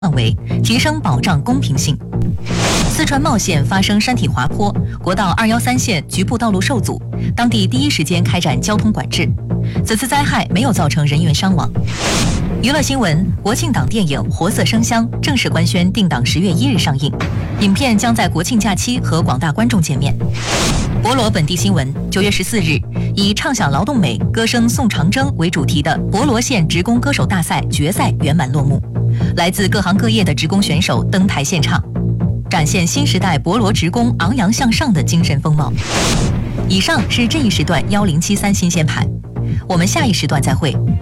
范围，提升保障公平性。四川茂县发生山体滑坡，国道213线局部道路受阻，当地第一时间开展交通管制。此次灾害没有造成人员伤亡。娱乐新闻：国庆档电影《活色生香》正式官宣定档10月1日上映，影片将在国庆假期和广大观众见面。博罗本地新闻：9月14日，以畅享劳动美、歌声颂长征为主题的博罗县职工歌手大赛决赛圆满落幕，来自各行各业的职工选手登台献唱，展现新时代博罗职工昂扬向上的精神风貌。以上是这一时段1073新鲜盘，我们下一时段再会。